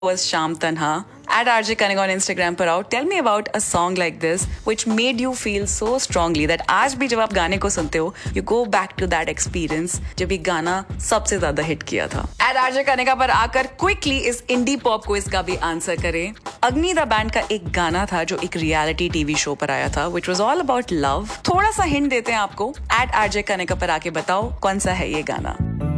was Sham Tanha at RJ Kanika on Instagram पर आओ. Tell me about a song like this which made you feel so strongly that आज भी जब आप गाने को सुनते हो you go back to that experience जब ये गाना सबसे ज्यादा हिट किया था. At RJ Kanika पर आकर quickly इस इंडी पॉप क्विज का भी आंसर करें. अग्नि द बैंड का एक गाना था जो एक रियलिटी टीवी शो पर आया था which was all about love. थोड़ा सा हिंट देते हैं आपको. At RJ Kanika पर आके बताओ कौन सा है ये गाना.